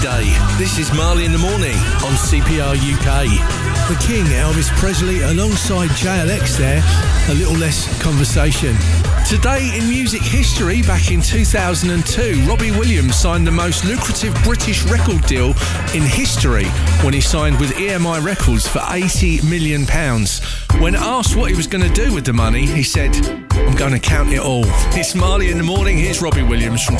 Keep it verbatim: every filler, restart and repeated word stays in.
day. This is Marley in the Morning on C P R U K. The King, Elvis Presley, alongside J L X there. A little less conversation. Today in music history, back in two thousand two, Robbie Williams signed the most lucrative British record deal in history when he signed with E M I Records for eighty million pounds. When asked what he was going to do with the money, he said, "I'm going to count it all." It's Marley in the Morning. Here's Robbie Williams from